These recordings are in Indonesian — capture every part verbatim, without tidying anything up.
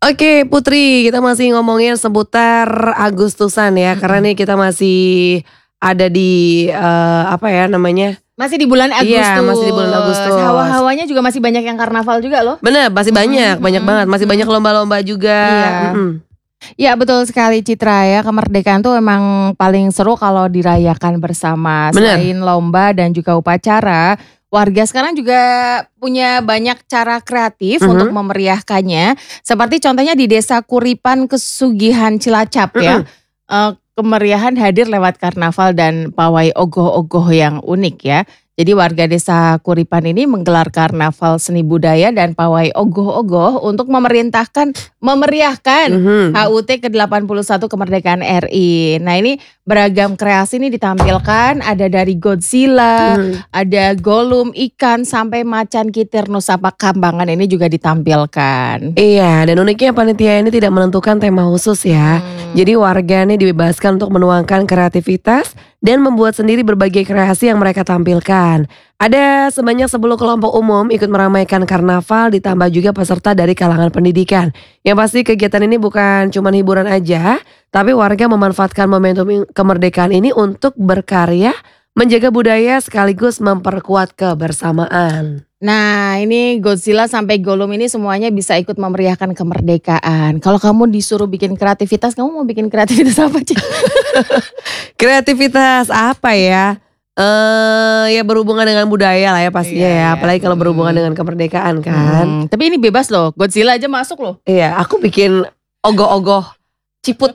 Oke Putri, kita masih ngomongin seputar Agustusan ya, Mhm. karena nih kita masih ada di eee, apa ya namanya? Masih di bulan Agustus. Iya, masih di bulan Agustus. Hawa-hawanya juga masih banyak yang karnaval juga loh. Bener, masih banyak, Mhm, banyak mhm, banget, masih mhm. banyak lomba-lomba juga. Iya. Mhm. Iya betul sekali Citra ya, kemerdekaan tuh emang paling seru kalau dirayakan bersama. Bener. Selain lomba dan juga upacara, warga sekarang juga punya banyak cara kreatif untuk Mhm. memeriahkannya. Seperti contohnya di Desa Kuripan Kesugihan Cilacap ya. Mhm. Eee, kemeriahan hadir lewat karnaval dan pawai ogoh-ogoh yang unik ya. Jadi warga Desa Kuripan ini menggelar karnaval seni budaya dan pawai ogoh-ogoh untuk memerintahkan memeriahkan Mhm. H U T ke delapan puluh satu kemerdekaan R I. Nah ini beragam kreasi ini ditampilkan, ada dari Godzilla, Mhm. ada Gollum ikan, sampai macan kitir Nusa Kambangan ini juga ditampilkan. Iya, dan uniknya panitia ini tidak menentukan tema khusus ya. Hmm. Jadi warga nih dibebaskan untuk menuangkan kreativitas dan membuat sendiri berbagai kreasi yang mereka tampilkan. Ada sebanyak sepuluh kelompok umum ikut meramaikan karnaval, ditambah juga peserta dari kalangan pendidikan. Yang pasti kegiatan ini bukan cuma hiburan aja, tapi warga memanfaatkan momentum kemerdekaan ini untuk berkarya, menjaga budaya sekaligus memperkuat kebersamaan. Nah ini Godzilla sampai Gollum ini semuanya bisa ikut memeriahkan kemerdekaan. Kalau kamu disuruh bikin kreativitas, kamu mau bikin kreativitas apa Ci? Kreativitas apa ya? Eee, ya berhubungan dengan budaya lah ya pastinya Iya, ya, iya. apalagi kalau berhubungan Mhm. dengan kemerdekaan kan. Hmm, tapi ini bebas loh, Godzilla aja masuk loh. Iya, aku bikin ogoh-ogoh ciput.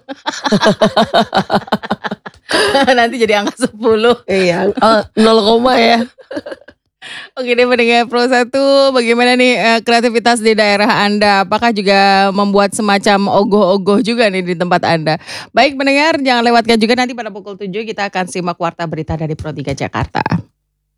Nanti jadi angka sepuluh. Iya, eee, nol koma ya. Oke deh pendengar Pro satu, bagaimana nih eee, kreativitas di daerah Anda? Apakah juga membuat semacam ogoh-ogoh juga nih di tempat Anda? Baik pendengar, jangan lewatkan juga nanti pada pukul tujuh kita akan simak Warta Berita dari Pro tiga Jakarta.